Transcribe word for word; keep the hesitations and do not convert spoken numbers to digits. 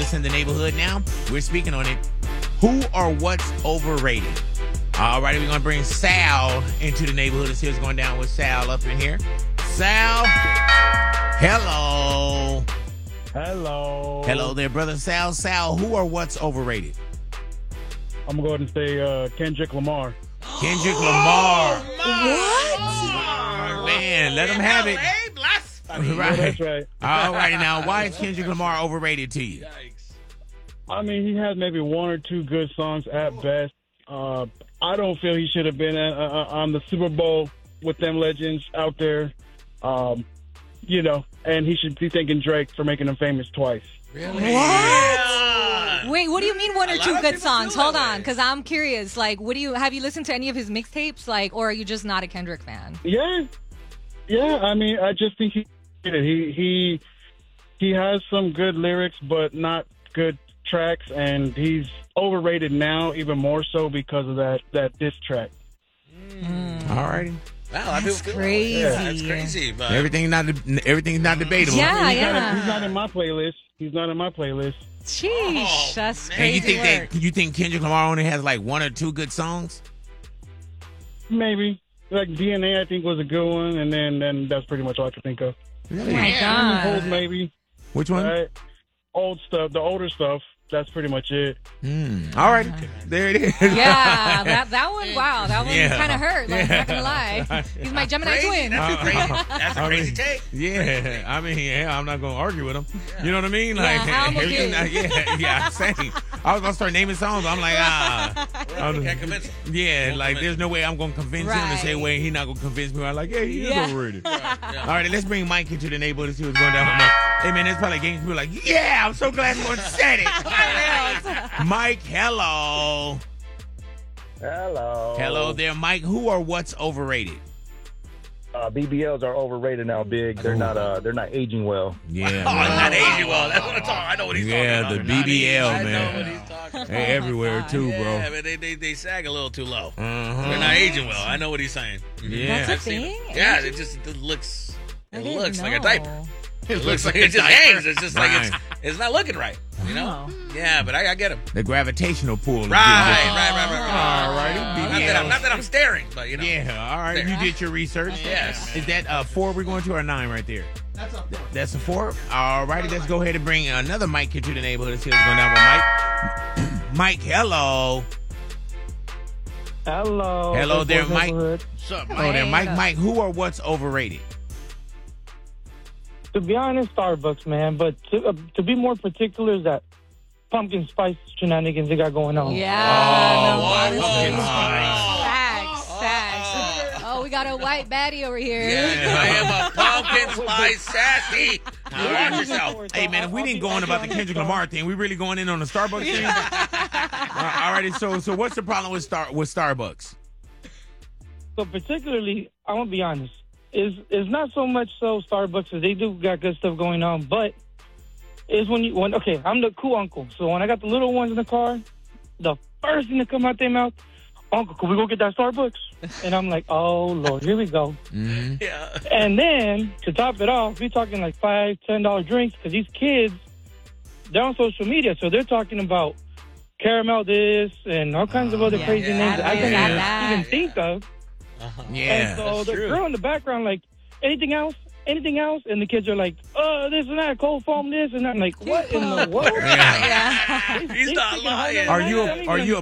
It's in the neighborhood now. We're speaking on it. Who or what's overrated? All right, we're going to bring Sal into the neighborhood and see what's going down with Sal up in here. Sal, hello. Hello. Hello there, brother Sal. Sal, who or what's overrated? I'm going to go ahead and say uh, Kendrick Lamar. Kendrick Lamar. What? Oh, man, let him have it. Hey, blasphemy. Right. Yeah, that's right. All right, now, why is Kendrick Lamar overrated to you? Yikes. I mean, he has maybe one or two good songs at best. Uh, I don't feel he should have been uh, uh, on the Super Bowl with them legends out there. Um, you know, and he should be thanking Drake for making him famous twice. Really? What? Yeah. Wait, what do you mean one or A lot two of good people songs? feel that Hold on, way. because I'm curious. Like, what do you have you listened to any of his mixtapes? Like, or are you just not a Kendrick fan? Yeah, yeah. I mean, I just think he did it. He he he has some good lyrics, but not good tracks, and he's overrated now, even more so because of that that diss track. All righty. Wow, a lot of That's people feel that way. crazy. Yeah, that's crazy. But Everything not everything's not debatable. Yeah, he's, yeah. not, he's not in my playlist. He's not in my playlist. Sheesh, Oh, that's man. And you crazy think work. that you think Kendrick Lamar only has like one or two good songs? Maybe like D N A, I think was a good one, and then then that's pretty much all I can think of. Oh my Old god. maybe. Which one? Right? Old stuff, the older stuff. That's pretty much it. Mm. All right, there it is. Yeah, that that one. Wow, that one Yeah. kind of hurt. Like, Yeah. not gonna lie. He's my Gemini crazy. twin. That's a crazy. That's a I crazy mean, take. Yeah, I mean, yeah, I'm not gonna argue with him. You know what I mean? Yeah, Like, how am I everything. good? Yeah, yeah, same. I was gonna start naming songs. But I'm like, ah, You can't convince him. yeah, Won't like convince there's no way I'm gonna convince him the Right. same way he not gonna convince me. I'm like, yeah, he is Yeah. overrated. Yeah. All right, let's bring Mike into the neighborhood and see what's going down with Mike. Hey man, there's probably games people are like, yeah, I'm so glad someone said it. Mike, hello. Hello. Hello there, Mike. Who or what's overrated? Uh, B B Ls are overrated now, Big. They're not. Uh, they're not aging well. Yeah, Oh, man. not aging well. That's what I'm talking. I know what he's Yeah, talking the about. B B L, I man. know what he's talking about. They everywhere God. too, bro. Yeah, but they, they they sag a little too low. Uh-huh. They're not aging well. I know what he's saying. Yeah. That's a I've seen thing? it. Yeah, Aging? it just it looks I it didn't looks like a know. diaper. It looks like a it just diaper. hangs. It's just like it's Right. it's not looking right. You know? Oh. Yeah, but I, I get him. The gravitational pull. is Right, right, different. right, right, right. All righty. Not that, I'm, not that I'm staring, but you know. Yeah, all right. You did your research. Yes. Is that uh, four we're going to or nine right there? That's a four. That's a four? All righty. Let's go ahead and bring another Mike into the neighborhood and see what's going down with Mike. Mike, hello. Hello. Hello Big there, Boys Mike. Neighborhood. What's up, Hello there, Hey, Mike. what up? Mike, who or what's overrated? To be honest, Starbucks, man. But to, uh, to be more particular, is that pumpkin spice shenanigans they got going on. Yeah. Oh, no, whoa, honestly. whoa. Facts, facts. Oh, we got a white baddie over here. Yeah, I am a pumpkin spice sassy. Now watch yourself. Hey, man, if we didn't go on about the Kendrick Lamar thing, we really going in on the Starbucks thing? uh, all righty. So, so what's the problem with Star with Starbucks? So particularly, I'm gonna be honest. Is is not so much so Starbucks, as they do got good stuff going on, but is when you when okay, I'm the cool uncle. So when I got the little ones in the car, the first thing that come out their mouth, Uncle, can we go get that Starbucks? And I'm like, oh Lord, here we go. Mm-hmm. Yeah. And then to top it off, we're talking like five, ten dollar drinks because these kids, they're on social media, so they're talking about caramel this and all kinds of other Yeah, crazy yeah, names that I yeah, can't yeah. even think of. Yeah. And so that's the true. girl in the background, like, anything else? Anything else? And the kids are like, uh, this and that, cold foam this and that. I'm like, what in the world? Yeah. Yeah. He's not lying. Are you a, are you a